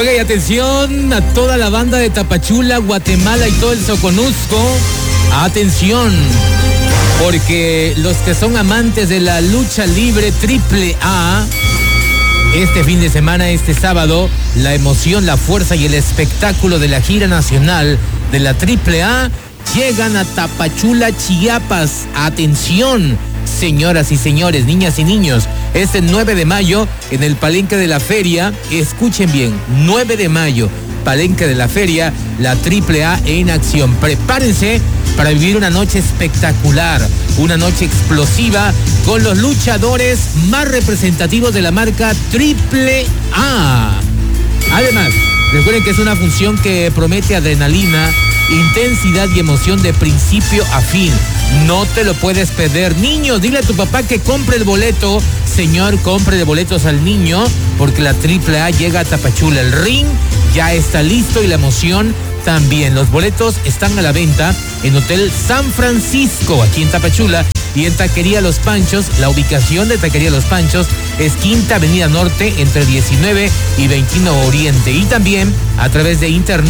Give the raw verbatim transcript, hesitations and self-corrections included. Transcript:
Oiga, y atención a toda la banda de Tapachula, Guatemala y todo el Soconusco. Atención, porque los que son amantes de la lucha libre triple A, este fin de semana, este sábado, la emoción, la fuerza y el espectáculo de la gira nacional de la triple A llegan a Tapachula, Chiapas. Atención, señoras y señores, niñas y niños, este nueve de mayo en el Palenque de la Feria, escuchen bien, nueve de mayo, Palenque de la Feria, la triple A en acción. Prepárense para vivir una noche espectacular, una noche explosiva con los luchadores más representativos de la marca triple A. Además, recuerden que es una función que promete adrenalina, intensidad y emoción de principio a fin. No te lo puedes perder. Niño, dile a tu papá que compre el boleto. Señor, compre de boletos al niño, porque la triple A llega a Tapachula. El ring ya está listo y la emoción también. Los boletos están a la venta en Hotel San Francisco, aquí en Tapachula, y en Taquería Los Panchos. La ubicación de Taquería Los Panchos es Quinta Avenida Norte, entre diecinueve y veintiuno Oriente. Y también a través de internet